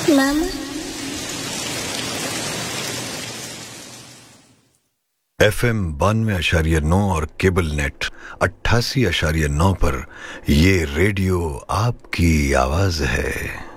मामा FM 92.9 और cable net 88.9 पर ये रेडियो आपकी आवाज है।